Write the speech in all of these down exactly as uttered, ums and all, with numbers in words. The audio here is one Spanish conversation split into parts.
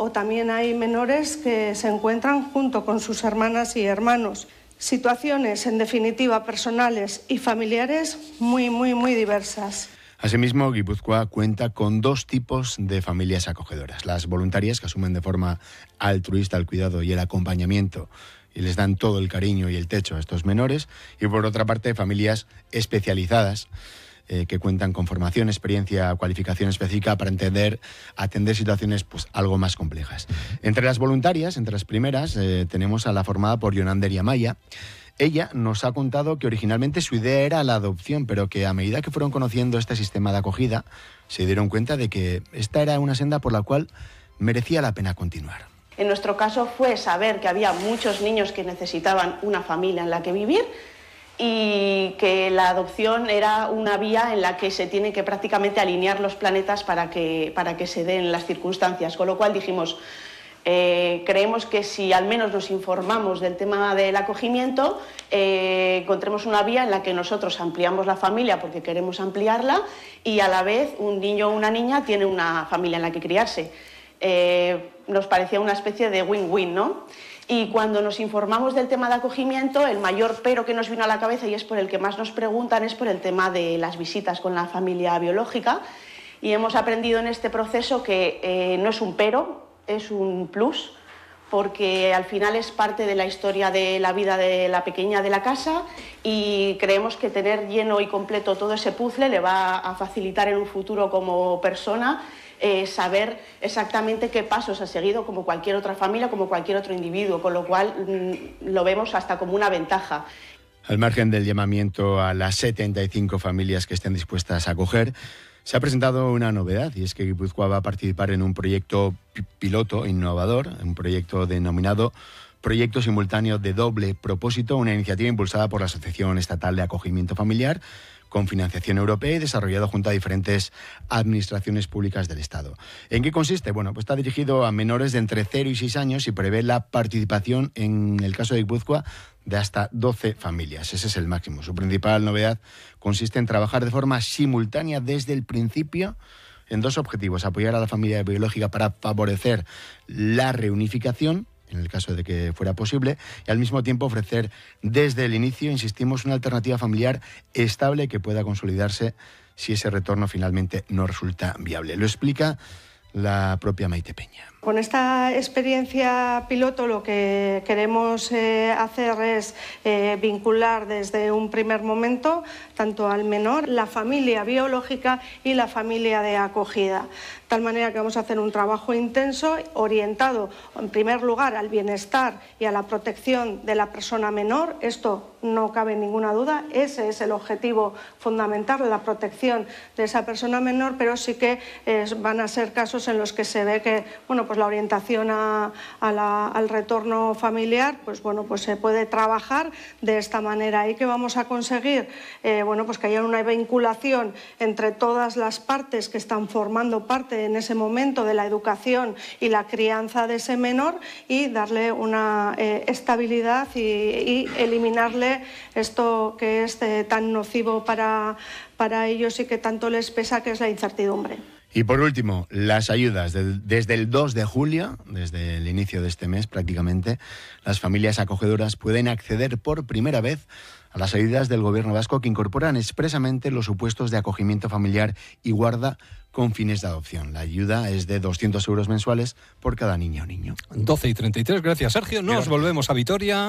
o también hay menores que se encuentran junto con sus hermanas y hermanos. Situaciones, en definitiva, personales y familiares muy, muy, muy diversas. Asimismo, Guipúzcoa cuenta con dos tipos de familias acogedoras. Las voluntarias, que asumen de forma altruista el cuidado y el acompañamiento y les dan todo el cariño y el techo a estos menores. Y por otra parte, familias especializadas, eh, que cuentan con formación, experiencia, cualificación específica para entender, atender situaciones pues algo más complejas. Entre las voluntarias, entre las primeras, eh, tenemos a la formada por Yonander y Amaya. Ella nos ha contado que originalmente su idea era la adopción, pero que a medida que fueron conociendo este sistema de acogida, se dieron cuenta de que esta era una senda por la cual merecía la pena continuar. En nuestro caso fue saber que había muchos niños que necesitaban una familia en la que vivir y que la adopción era una vía en la que se tienen que prácticamente alinear los planetas para que, para que se den las circunstancias, con lo cual dijimos... Eh, creemos que si al menos nos informamos del tema del acogimiento, eh, encontremos una vía en la que nosotros ampliamos la familia porque queremos ampliarla y a la vez un niño o una niña tiene una familia en la que criarse. Eh, nos parecía una especie de win-win, ¿no? Y cuando nos informamos del tema de acogimiento, el mayor pero que nos vino a la cabeza y es por el que más nos preguntan es por el tema de las visitas con la familia biológica, y hemos aprendido en este proceso que eh, no es un pero, es un plus, porque al final es parte de la historia de la vida de la pequeña de la casa y creemos que tener lleno y completo todo ese puzzle le va a facilitar en un futuro como persona eh, saber exactamente qué pasos ha seguido como cualquier otra familia, como cualquier otro individuo, con lo cual mmm, lo vemos hasta como una ventaja. Al margen del llamamiento a las setenta y cinco familias que estén dispuestas a acoger, se ha presentado una novedad, y es que Guipúzcoa va a participar en un proyecto piloto innovador, un proyecto denominado Proyecto Simultáneo de Doble Propósito, una iniciativa impulsada por la Asociación Estatal de Acogimiento Familiar, con financiación europea y desarrollado junto a diferentes administraciones públicas del Estado. ¿En qué consiste? Bueno, pues está dirigido a menores de entre cero y seis años y prevé la participación, en el caso de Guipúzcoa, de hasta doce familias. Ese es el máximo. Su principal novedad consiste en trabajar de forma simultánea desde el principio en dos objetivos: apoyar a la familia biológica para favorecer la reunificación, en el caso de que fuera posible, y al mismo tiempo ofrecer desde el inicio, insistimos, una alternativa familiar estable que pueda consolidarse si ese retorno finalmente no resulta viable. Lo explica la propia Maite Peña. Con esta experiencia piloto lo que queremos eh, hacer es eh, vincular desde un primer momento tanto al menor, la familia biológica y la familia de acogida. De tal manera que vamos a hacer un trabajo intenso orientado en primer lugar al bienestar y a la protección de la persona menor. Esto no cabe ninguna duda, ese es el objetivo fundamental, la protección de esa persona menor, pero sí que eh, van a ser casos en los que se ve que, bueno, pues la orientación a, a la, al retorno familiar, pues bueno, pues se puede trabajar de esta manera. ¿Y qué vamos a conseguir? Eh, bueno, pues que haya una vinculación entre todas las partes que están formando parte en ese momento de la educación y la crianza de ese menor y darle una eh, estabilidad y, y eliminarle esto que es eh, tan nocivo para, para ellos y que tanto les pesa, que es la incertidumbre. Y por último, las ayudas. Desde el dos de julio, desde el inicio de este mes prácticamente, las familias acogedoras pueden acceder por primera vez a las ayudas del Gobierno vasco, que incorporan expresamente los supuestos de acogimiento familiar y guarda con fines de adopción. La ayuda es de doscientos euros mensuales por cada niña o niño. doce y treinta y tres, gracias Sergio. Nos gracias. Volvemos a Vitoria,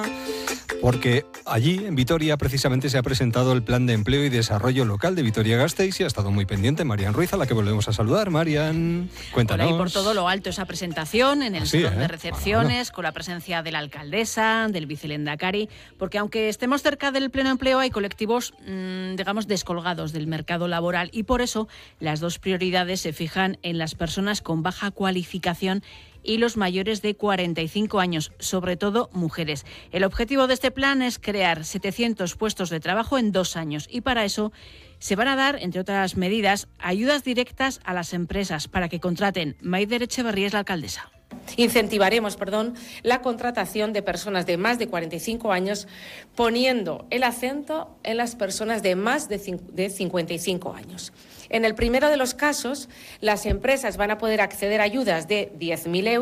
porque allí en Vitoria precisamente se ha presentado el Plan de Empleo y Desarrollo Local de Vitoria-Gasteiz y ha estado muy pendiente Marian Ruiz, a la que volvemos a saludar. Marian, cuéntanos. Hola, y por todo lo alto esa presentación en el Así, salón ¿eh? de recepciones, bueno. con la presencia de la alcaldesa, del vicelendakari, porque aunque estemos cerca del pleno empleo, hay colectivos, mmm, digamos, descolgados del mercado laboral, y por eso las dos prioridades se fijan en las personas con baja cualificación y los mayores de cuarenta y cinco años, sobre todo mujeres. El objetivo de este plan es crear setecientos puestos de trabajo en dos años, y para eso se van a dar, entre otras medidas, ayudas directas a las empresas para que contraten. Maider Echeverría es la alcaldesa. Incentivaremos, perdón, la contratación de personas de más de cuarenta y cinco años, poniendo el acento en las personas de más de cincuenta y cinco años. En el primero de los casos, las empresas van a poder acceder a ayudas de diez mil euros.